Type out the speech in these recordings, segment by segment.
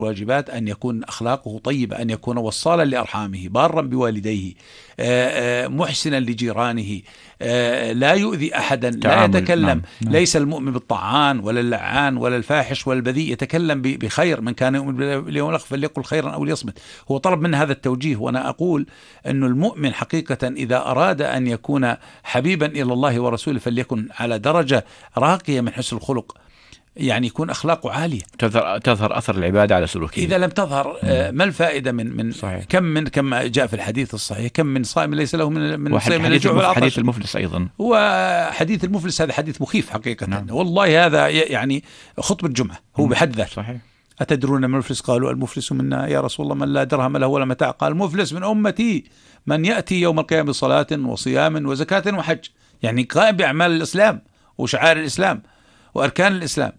واجبات أن يكون أخلاقه طيبة، أن يكون وصالا لأرحامه، بارا بوالديه، محسنا لجيرانه، لا يؤذي أحدا، لا يتكلم. نعم. ليس المؤمن بالطعان ولا اللعان ولا الفاحش ولا البذيء، يتكلم بخير. من كان يؤمن باليوم الآخر فليقل خيرا أو ليصمت. هو طلب من هذا التوجيه. وأنا أقول أن المؤمن حقيقة إذا أراد أن يكون حبيبا إلى الله ورسوله فليكن على درجة راقية من حسن الخلق، يعني يكون أخلاقه عالية، تظهر أثر العبادة على سلوكه. إذا لم تظهر ما الفائدة من صحيح. كم جاء في الحديث الصحيح، كم من صائم ليس له من صيام الجوع والعطش. حديث المفلس أيضا، وحديث المفلس هذا حديث مخيف حقيقة. نعم. والله هذا يعني خطبة جمعة هو بحد ذاته. صحيح. أتدرون من المفلس؟ قالوا المفلس منا يا رسول الله من لا درهم له ولا متاع. قال المفلس من أمتي من يأتي يوم القيامة بصلاة وصيام وزكاة وحج، يعني قائم بأعمال الإسلام وشعائر الإسلام وأركان الإسلام.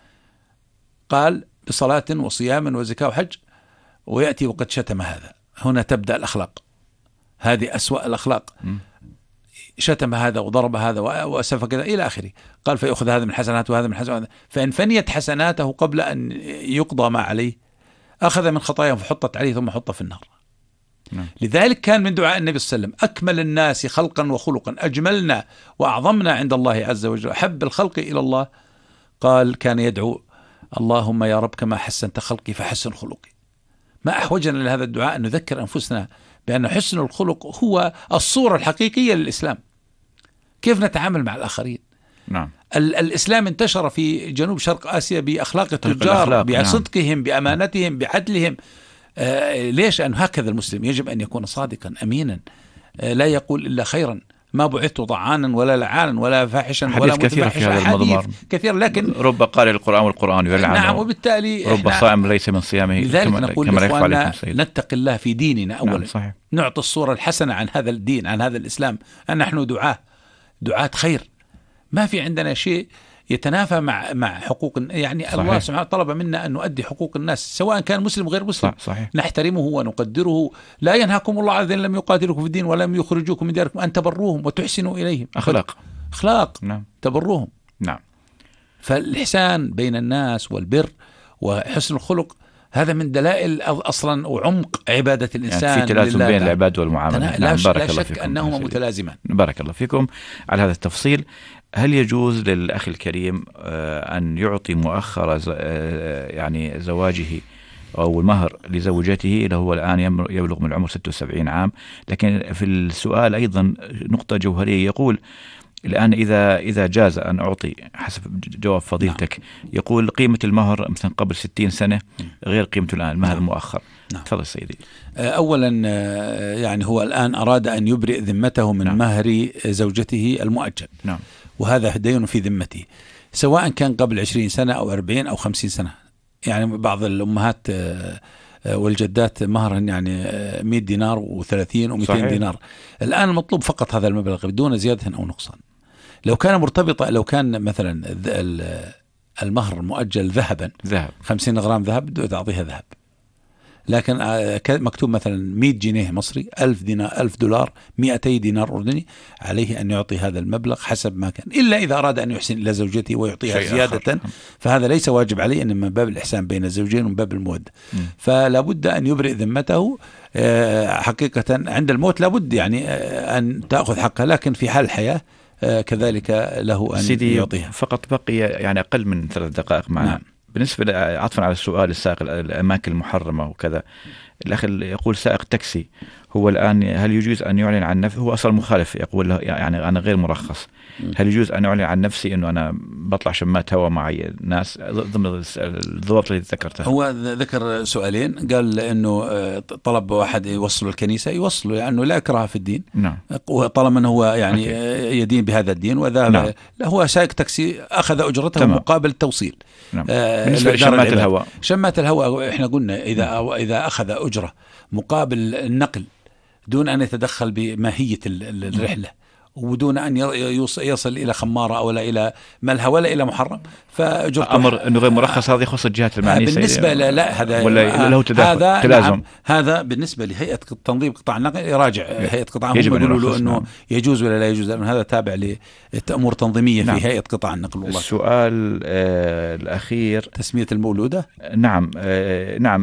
قال بصلاة وصيام وزكاة وحج، ويأتي وقد شتم هذا. هنا تبدأ الأخلاق، هذه أسوأ الأخلاق. شتم هذا وضرب هذا وأسف كذا إلى آخره. قال فيأخذ هذا من حسناته وهذا من حسناته، فإن فنيت حسناته قبل أن يقضى ما عليه أخذ من خطاياهم فحطت عليه ثم حط في النار. لذلك كان من دعاء النبي صلى الله عليه وسلم أكمل الناس خلقا وخلقا، أجملنا وأعظمنا عند الله عز وجل، أحب الخلق إلى الله. قال كان يدعو اللهم يا رب كما حسنت خلقي فحسن خلقي. ما أحوجنا لهذا الدعاء أن نذكر أنفسنا بأن حسن الخلق هو الصورة الحقيقية للإسلام. كيف نتعامل مع الآخرين. نعم. الإسلام انتشر في جنوب شرق آسيا بأخلاق التجار، بصدقهم، نعم. بأمانتهم، بعدلهم. ليش؟ أن هكذا المسلم يجب أن يكون صادقا أمينا، لا يقول إلا خيرا. ما بعثت طعانا ولا لعانا ولا فاحشا ولا كثير في هذا المضمار كثير، لكن رب قارئ القرآن والقرآن يلعنه. نعم. وبالتالي رب صائم ليس من صيامه. لذلك نقول لإخواننا نتق الله في ديننا أولا. نعم. صحيح. نعطي الصورة الحسنة عن هذا الدين، عن هذا الإسلام، أن نحن دعاة خير. ما في عندنا شيء يتنافى مع حقوق، يعني صحيح. الله سبحانه طلب منا أن نؤدي حقوق الناس سواء كان مسلم غير مسلم. صحيح. نحترمه ونقدره. لا ينهاكم الله عن الذين لم يقاتلوكم في الدين ولم يخرجوكم من دياركم أن تبروهم وتحسنوا إليهم. أخلاق. نعم. تبروهم. نعم. فالإحسان بين الناس والبر وحسن الخلق هذا من دلائل أصلا وعمق عبادة الإنسان. يعني في تلازم بين العباد والمعاملة. لا شك أنهما متلازمان. بارك الله فيكم على هذا التفصيل. هل يجوز للأخ الكريم أن يعطي مؤخر يعني زواجه أو المهر لزوجته اللي هو الآن يبلغ من العمر 76 عام؟ لكن في السؤال أيضا نقطة جوهرية، يقول الآن إذا جاز أن أعطي حسب جواب فضيلتك، يقول قيمة المهر مثلا قبل 60 سنة غير قيمته الآن، المهر المؤخر. تفضل سيدي. أولا يعني هو الآن أراد أن يبرئ ذمته من مهر زوجته المؤجل. نعم. وهذا دين في ذمته سواء كان قبل 20 سنة أو 40 أو 50 سنة. يعني بعض الأمهات والجدات مهرهن يعني 100 دينار و30 و200 دينار. الآن المطلوب فقط هذا المبلغ بدون زيادة أو نقصان. لو كان مرتبطة، لو كان مثلا المهر المؤجل ذهب 50 غرام ذهب تعطيها ذهب، لكن مكتوب مثلا 100 جنيه مصري، 1000 دينار، 1000 دولار، 200 دينار أردني، عليه أن يعطي هذا المبلغ حسب ما كان، إلا إذا أراد أن يحسن إلى زوجته ويعطيها زيادة فهذا ليس واجب عليه، إن من باب الإحسان بين الزوجين ومن باب المودة. فلا بد أن يبرئ ذمته حقيقة عند الموت، لا بد يعني أن تأخذ حقها، لكن في حال الحياة كذلك له أن يعطيها. فقط بقي يعني أقل من 3 دقائق معنا. نعم. بالنسبة عطفا على السؤال السائق الأماكن المحرمة وكذا، الأخ يقول سائق تاكسي هو الآن هل يجوز أن يعلن عن نفسه؟ هو أصلا مخالف، يقول له يعني أنا غير مرخص، هل يجوز أن أعلن عن نفسي أنه أنا بطلع شمات هواء معي ناس ضمن الضوابط اللي ذكرتها؟ هو ذكر سؤالين، قال إنه طلب واحد يوصله الكنيسة يوصله، يعني لا إكراه في الدين. نعم. طالما أنه هو يعني يدين بهذا الدين، وذا نعم. هو سائق تاكسي أخذ أجرته تمام. مقابل التوصيل. نعم. بالنسبة لشمات الهواء، شمات الهواء إحنا قلنا إذا أخذ أجرة مقابل النقل دون أن يتدخل بماهية الرحلة وبدون أن يصل إلى خمارة ولا إلى ملهى ولا إلى محرم. أمر أنه غير مرخص هذا يخص الجهات المعنية بالنسبة لا هذا ولا له تلازم. نعم هذا بالنسبة لهيئة تنظيم قطاع النقل يراجع هيئة قطاع النقل يقولوا له أنه يجوز ولا لا يجوز، لأن هذا تابع لأمور تنظيمية في هيئة قطاع النقل. والله السؤال الأخير تسمية المولودة. نعم